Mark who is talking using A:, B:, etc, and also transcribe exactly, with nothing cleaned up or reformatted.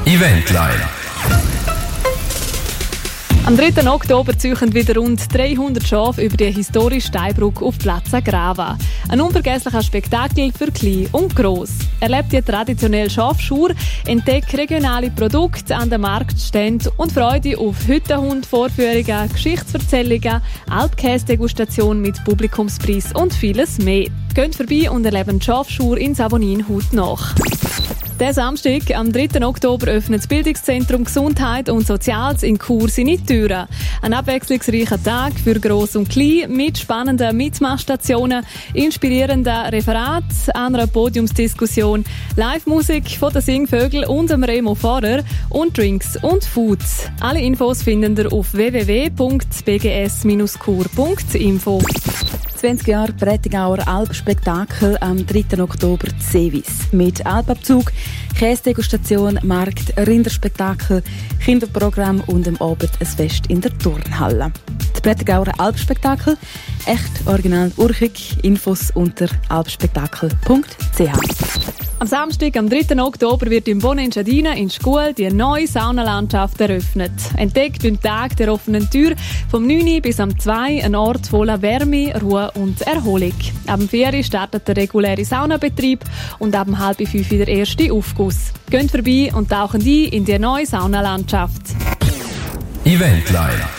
A: Eventline.
B: Am dritten Oktober ziehen wieder rund dreihundert Schafe über die historische Steinbrücke auf Plaza Grava. Ein unvergesslicher Spektakel für Klein und Gross. Erlebt die traditionelle Schafschur, entdeckt regionale Produkte an den Marktständen und Freude auf Hüttenhund-Vorführungen, Geschichtserzählungen, Alpkäse-Degustation mit Publikumspreis und vieles mehr. Geht vorbei und erlebt die Schafschur in Savonin haut nach. Der Samstag, am dritten Oktober, öffnet das Bildungszentrum Gesundheit und Soziales in Chur seine Türen. Ein abwechslungsreicher Tag für Gross und Klein mit spannenden Mitmachstationen, inspirierenden Referaten, einer Podiumsdiskussion, Live-Musik von den Singvögel und dem Remo Pfarrer und Drinks und Foods. Alle Infos findet ihr auf w w w punkt b g s bindestrich chur punkt info.
C: zwanzig Jahre Prätigauer Alpspektakel am dritten Oktober Sevis. Mit Alpabzug, Käsedegustation, Markt, Rinderspektakel, Kinderprogramm und am Abend ein Fest in der Turnhalle. Das Prätigauer Alpspektakel, echt original urchig, Infos unter alpspektakel punkt c h.
B: Am Samstag, am dritten Oktober, wird im Bonne Engiadina in Scuol die neue Saunalandschaft eröffnet. Entdeckt beim Tag der offenen Tür vom neun bis am zwei ein Ort voller Wärme, Ruhe und Erholung. Ab dem vier startet der reguläre Saunabetrieb und ab um halb fünf der erste Aufguss. Geht vorbei und tauchen ein in die neue Saunalandschaft.
A: Eventline.